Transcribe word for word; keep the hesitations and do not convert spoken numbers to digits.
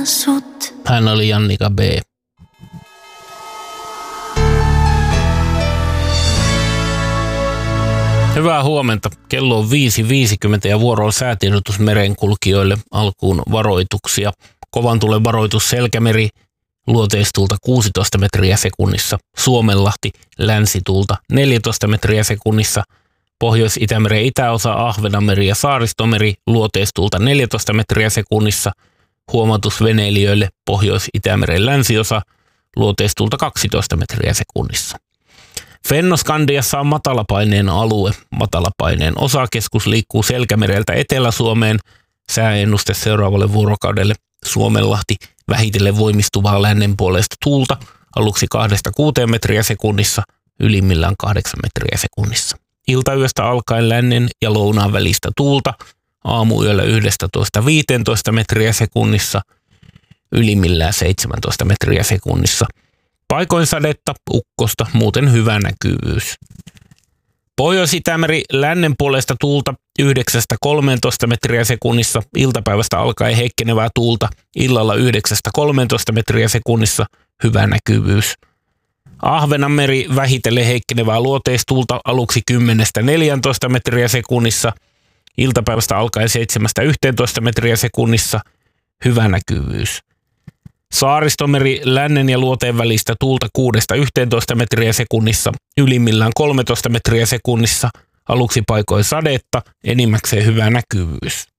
Hän oli Jannika B. Hyvää huomenta. Kello on viisi viisikymmentä ja vuoroon säätiedotus merenkulkijoille. Alkuun varoituksia. Kovan tulen varoitus Selkämeri, luoteistuulta kuusitoista metriä sekunnissa. Suomenlahti, länsituulta neljätoista metriä sekunnissa. Pohjois-Itämeren itäosa, Ahvenanmeri ja Saaristomeri, luoteistuulta neljätoista metriä sekunnissa. Huomautus veneilijöille, Pohjois-Itämeren länsiosa, luoteistuulta kaksitoista metriä sekunnissa. Fennoskandiassa on matalapaineen alue. Matalapaineen osakeskus liikkuu Selkämereltä Etelä-Suomeen. Sääennuste seuraavalle vuorokaudelle: Suomenlahti, vähitellen voimistuvaa lännenpuoleista tuulta, aluksi kahdesta kuuteen metriä sekunnissa, ylimmillään kahdeksan metriä sekunnissa. Iltayöstä alkaen lännen ja lounaan välistä tuulta, aamuyöllä yksitoista viisitoista metriä sekunnissa, ylimmillään seitsemäntoista metriä sekunnissa. Paikoin sadetta, ukkosta, muuten hyvä näkyvyys. Pohjois-Itämeri lännenpuoleista tuulta yhdeksästä kolmeentoista metriä sekunnissa, iltapäivästä alkaen heikkenevää tuulta, illalla yhdeksästä kolmeentoista metriä sekunnissa, hyvä näkyvyys. Ahvenanmeri vähitellen heikkenevää luoteistuulta, aluksi kymmenestä neljääntoista metriä sekunnissa, iltapäivästä alkaen seitsemästä yhteentoista metriä sekunnissa, hyvä näkyvyys. Saaristomeri lännen ja luoteen välistä tuulta kuudesta yhteentoista metriä sekunnissa, ylimmillään kolmetoista metriä sekunnissa, aluksi paikoin sadetta, enimmäkseen hyvä näkyvyys.